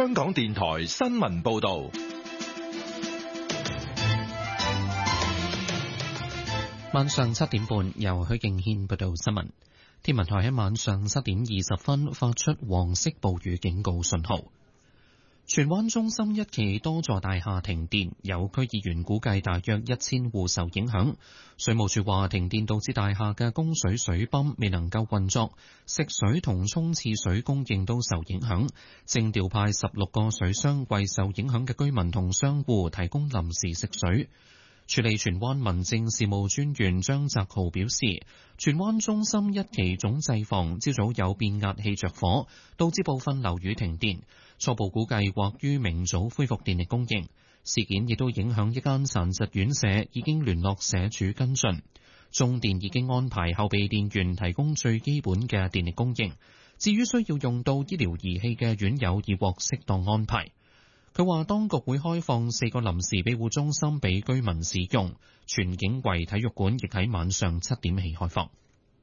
香港電台新聞報道。 晚上7點半，由許敬軒報道新聞。天文台喺晚上7點20分發出黃色暴雨警告信號。荃灣中心一期多座大廈停電，有區議員估計大約1000戶受影響。水務署話，停電導致大廈嘅供水水泵未能夠運作，食水同沖廁水供應都受影響。正調派16個水箱為受影響嘅居民同商戶提供臨時食水。處理荃灣民政事務專員張澤豪表示，荃灣中心一期總掣房朝早有變壓器着火，導致部分樓宇停電。初步估計或於明早恢復電力供應。事件亦都影響一間殘疾院舍，已經聯絡社署跟進。中電已經安排後備電源提供最基本嘅電力供應。至於需要用到醫療儀器嘅院友，已獲適當安排。佢話當局會開放4個臨時庇護中心俾居民使用，荃景圍體育館亦喺晚上7點起開放。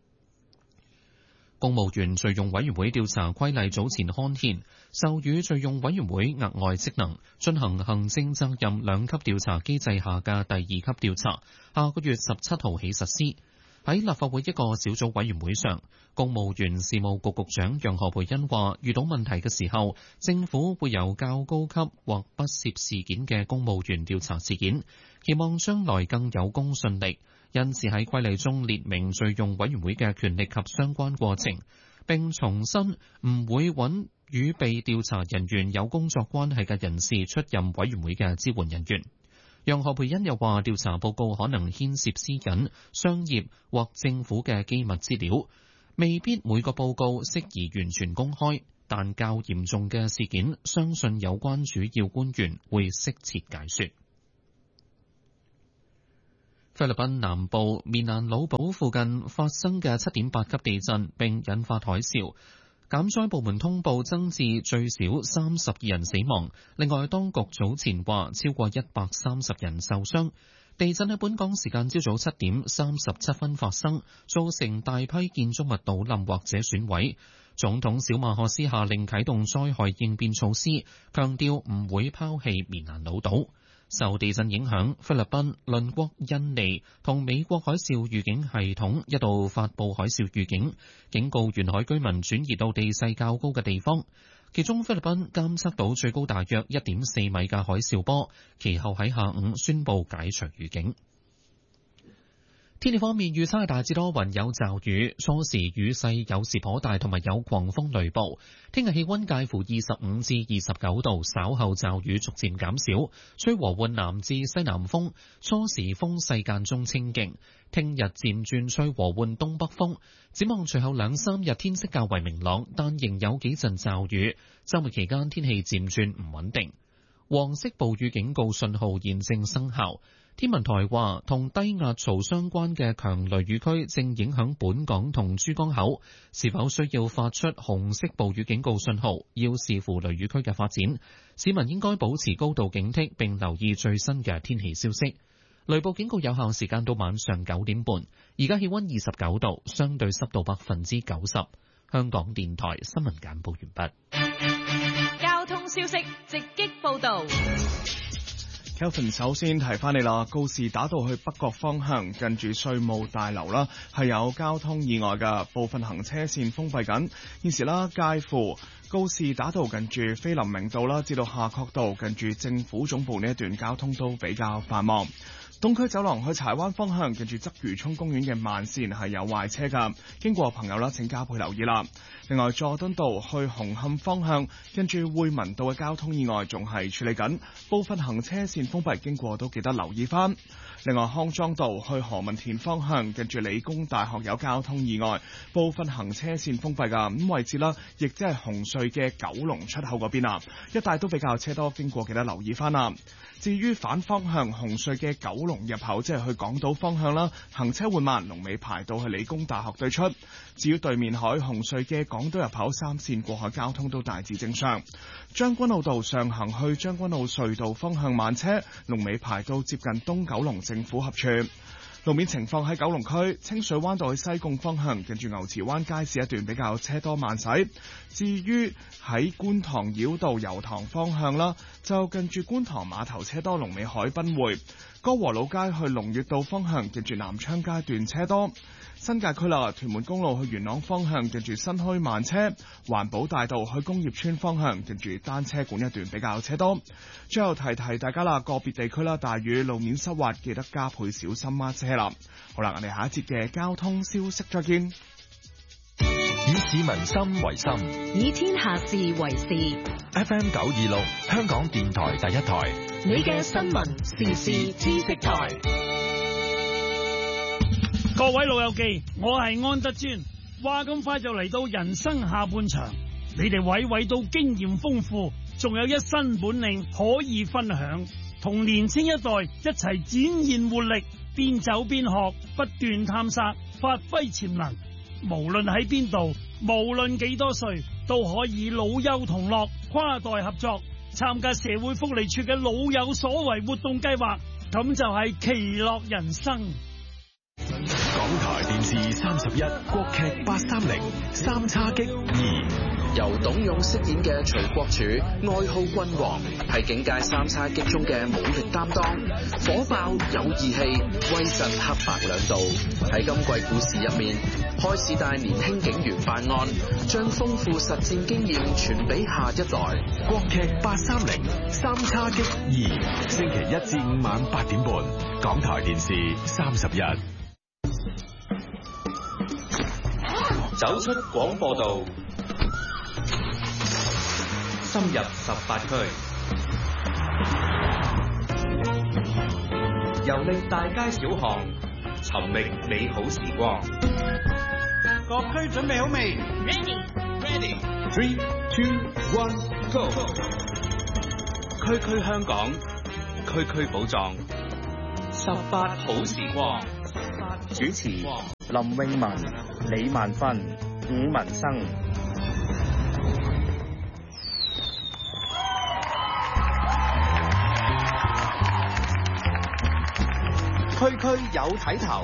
公務員敘用委員會調查規例早前刊憲，授予敘用委員會額外職能，進行行政責任2級調查機制下嘅第2級調查，下個月17號起實施。喺立法會一個小組委員會上，公務員事務局局長楊何蓓茵話，遇到問題嘅時候，政府會由較高級或不涉事件嘅公務員調查事件，期望將來更有公信力。因此喺規例中列明敘用委員會嘅權力及相關過程，並重申唔會揾與被調查人員有工作關係嘅人士出任委員會嘅支援人員。楊何蓓茵又話，調查報告可能牽涉私隱、商業或政府嘅機密資料，未必每個報告適宜完全公開，但較嚴重嘅事件，相信有關主要官員會適切解說。菲律賓南部棉蘭老堡附近發生嘅7.8級地震並引發海嘯，減災部門通報增至最少32人死亡，另外當局早前話超過130人受傷。地震喺本港時間朝早7點37分發生，造成大批建築物倒冧或者損毀。總統小馬可斯下令啟動災害應變措施，強調唔會拋棄棉蘭老島。受地震影響，菲律賓、鄰國印尼同美國海嘯預警系統一度發布海嘯預警，警告沿海居民轉移到地勢較高嘅地方。其中菲律賓監測到最高大約1.4米嘅海嘯波，其後喺下午宣布解除預警。天氣方面，預測係大致多雲有驟雨，初時雨勢有時頗大，同埋有狂風雷暴。聽日氣溫介乎25至29度，稍後驟雨逐漸減少，吹和緩南至西南風，初時風勢間中清勁。聽日漸轉吹和緩東北風。展望隨後2-3日天色較為明朗，但仍有幾陣驟雨。週末期間天氣漸轉唔穩定。黃色暴雨警告信號現正生效。天文台話，同低壓槽相關嘅強雷雨區正影響本港同珠江口，是否需要發出紅色暴雨警告信號，要視乎雷雨區嘅發展。市民應該保持高度警惕，並留意最新嘅天氣消息。雷暴警告有效時間到晚上9點半。而家氣溫29度，相對濕度90%。香港電台新聞簡報完畢。 交通消息直擊報道。 Kelvin 首先提翻你啦，告士打道去北角方向近住稅務大樓啦，係有交通意外嘅，部分行車線封閉緊。現時啦，介乎告士打道近住菲林明道啦，至到夏慤道近住政府總部呢一段交通都比較繁忙。東區走廊去柴灣方向近住鰂魚涌公園嘅慢線係有壞車㗎，經過朋友啦請加倍留意啦。另外佐敦道去紅磡方向近住匯民道嘅交通意外仲係處理緊，部分行車線封閉，經過都記得留意翻。另外康莊道去何文田方向近住理工大學有交通意外，部分行車線封閉㗎，咁位置啦亦即係紅隧嘅九龍出口嗰邊啊，一帶都比較車多，經過記得留意翻啦。至於反方向紅隧嘅九龍入口，即係去港島方向啦，行車緩慢，龍尾排到去理工大學對出。至於對面海紅隧嘅港島入口3線過海交通都大致正常。將軍澳道上行去將軍澳隧道方向慢車，龍尾排到接近東九龍政府合署。 路面情況喺九龍區清水灣道去西貢方向，近住牛池灣街市一段比較車多慢駛。至於喺觀塘繞道油塘方向啦，就近住觀塘碼頭車多，龍尾海濱匯。歌和老街去龍悅道方向，近住南昌街段車多。新界區啦，屯門公路去元朗方向，近住新墟慢車；環保大道去工業村方向，近住單車館一段比較車多。最後提提大家啦，個別地區啦，大雨路面濕滑，記得加倍小心抹車啦。好啦，我哋下一節嘅交通消息再見。 以市民心為心， 以天下事為事。 FM 926，香港電台第一台， 你嘅新聞時事知識台。 各位老友記，我係安德尊。話咁快就嚟到人生下半場，你哋位位都經驗豐富，仲有一身本領可以分享，同年青一代一齊展現活力，邊走邊學，不斷探索，發揮潛能。無論喺邊度，無論幾多歲，都可以老幼同樂，跨代合作，參加社會福利處嘅老有所為活動計劃，咁就係其樂人生。 港台電視31國劇830三叉戟2， 由董勇飾演嘅徐國柱，愛好君王，係警界三叉戟中嘅武力擔當，火爆有義氣，威震黑白兩道。喺今季故事入面，開始帶年輕警員辦案，將豐富實戰經驗傳俾下一代。 國劇830三叉戟2，星期1至5晚8點半，港台電視31。 走出廣播道，深入18區，遊歷大街小巷，尋覓美好時光。 各區準備好未 Ready ？3、2、1 ，Go！ 區區香港，區區寶藏，18好時光。 主持林詠雯、李萬芬、伍文生。 區區有睇頭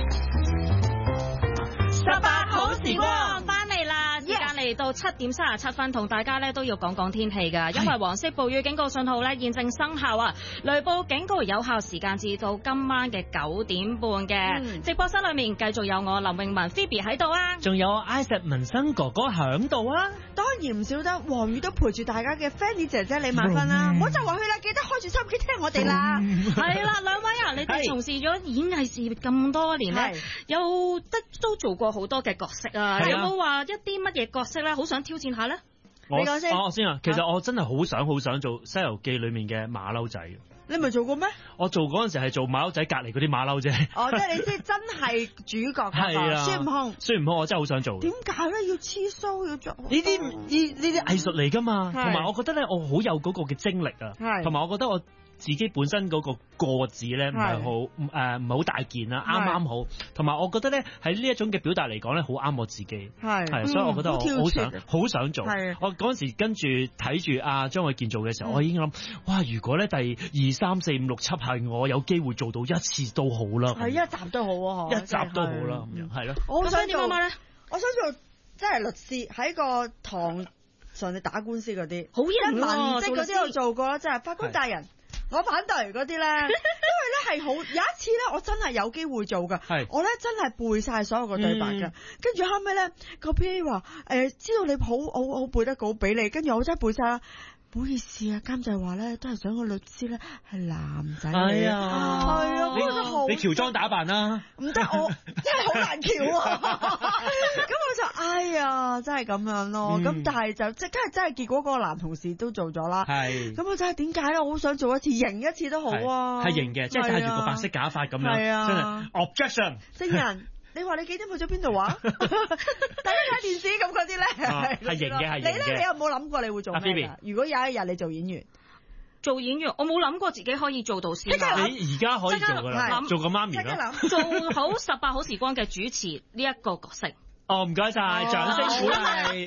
，18好時光翻嚟啦！時間嚟到7點37分，同大家咧都要講講天氣㗎，因為黃色暴雨警告信號咧現正生效啊！雷暴警告有效時間至到今晚嘅9點半嘅。直播室裏面繼續有我林詠雯 Phoebe 喺度啊， 仲有Isaac 文生哥哥響度啊！ 當然唔少得黃宇都陪住大家嘅 Fanny 姐姐李萬芬啦，唔好就話去啦，記得開住收音機聽我哋啦。 係啦，兩位啊，你哋從事咗演藝事業咁多年咧，有得都做過好多嘅角色啊，有冇話一啲乜嘢角色咧，好想挑戰下咧？ 你講先。我先啊，其實我真係好想做《西遊記》裏面嘅馬騮仔。 你咪做過咩？我做嗰陣時係做馬騮仔隔離嗰啲馬騮啫。 哦，即係你知真係主角係孫悟空。 孫悟空我真係好想做。點解咧？要黐鬚要做？ 呢啲藝術嚟㗎嘛，同埋我覺得咧，我好有嗰個嘅精力啊，同埋我覺得我自己本身嗰個字咧唔係好大件啦，啱啱好。同埋我覺得咧喺呢一種嘅表達嚟講咧，好啱我自己。係，所以我覺得我好想做。我嗰陣時跟住睇住阿張衛健做嘅時候，我已經諗，哇！如果咧第2、3、4、5、6、7係我有機會做到一次都好啦。 係一集都好啊， 一集都好啦，咁樣係咯。 我想做咩咧？我想做即係律師喺個堂上你打官司嗰啲，好型啊！文職嗰啲我做過啦，即係法官大人。我反對嗰啲咧，因為咧係好有一次咧，我真係有機會做噶，我咧真係背晒所有個對白噶，跟住後尾咧個 PA 話知道你好背得稿俾你，跟住我真係背晒啦。唔好意思啊，監製話咧都係想個律師咧係男仔嚟啊，係啊，我覺得好你喬裝打扮啦， 唔得，我真係好難喬啊，咁我就哎呀，真係咁樣咯，咁但係就即係真係結果嗰個男同事都做咗啦，咁我真係點解咧？我好想做一次，型一次都好啊， 係型嘅，即係戴住個白色假髮咁樣，真係 objection， 證人。你話你幾點去咗邊度啊？大家睇電視咁嗰啲咧， 係型嘅，係型嘅。 你咧，你有冇諗過你會做咩㗎？如果有一日你做演員， 我冇諗過自己可以做到先。 你而家可以做㗎啦，做個媽咪啦， 做好18好時光嘅主持呢一個角色。 哦，唔該晒，掌聲鼓勵。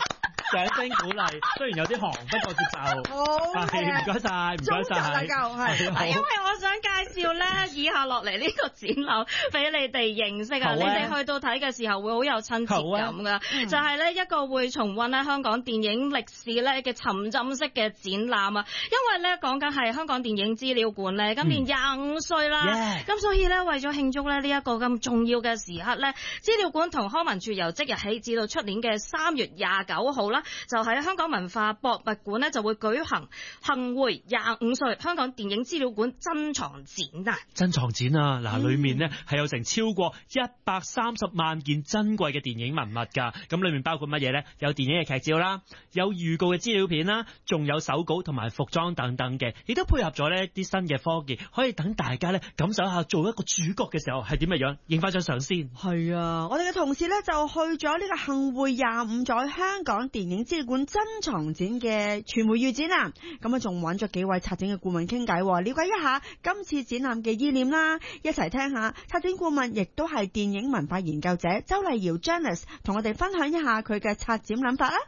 掌聲鼓勵，雖然有啲寒，不過接受。 好， 唔該晒，唔該晒。 因為我想介紹咧，以下落嚟呢個展覽俾你哋認識啊！你哋去到睇嘅時候會好有親切感㗎。就係咧一個會重溫咧香港電影歷史咧嘅沉浸式嘅展覽啊！因為咧講緊係香港電影資料館咧，今年25歲啦，咁所以咧為咗慶祝咧呢一個咁重要嘅時刻咧，資料館同康文署由即日起至到出年嘅3月29號啦，就喺香港文化博物館咧就會舉行幸會25歲香港電影資料館珍藏展啊！ 珍藏展啊，嗱，裏面呢係有成超過130萬件珍貴嘅電影文物㗎。咁裏面包括乜嘢呢？有電影嘅劇照啦，有預告嘅資料片啦，仲有手稿同埋服裝等等嘅，亦都配合咗呢啲新嘅科技，可以等大家呢感受一下做一個主角嘅時候係點嘅樣。影翻張相先。 係啊，我哋嘅同事呢就去咗呢個幸會25載香港電影資料館珍藏展嘅傳媒預展啊，咁啊仲揾咗幾位策展嘅顧問傾偈，了解一下今次展覽嘅意念啦，一齊聽下策展顧問亦都係電影文化研究者周麗瑤 Janice 同我哋分享一下佢嘅策展諗法啦。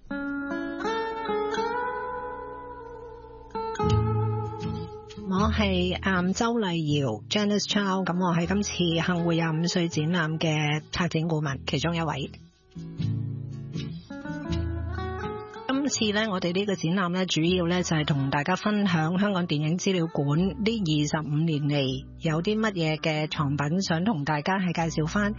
我係周麗瑤 Janice Chow， 咁我係今次幸會25歲展覽嘅策展顧問其中一位。今次咧，我哋呢個展覽咧，主要咧就係同大家分享香港電影資料館呢25年嚟有啲乜嘢嘅藏品，想同大家係介紹翻。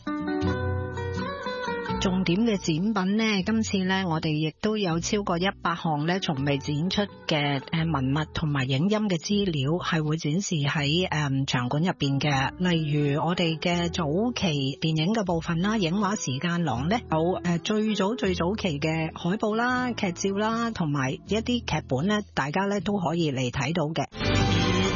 重點嘅展品呢，今次呢，我哋亦都有超過100項呢從未展出嘅文物同埋影音嘅資料，係會展示喺場館入邊嘅。例如我哋嘅早期電影嘅部分啦，影畫時間廊呢，有最早期嘅海報啦、劇照啦，同埋一啲劇本呢，大家呢都可以嚟睇到嘅。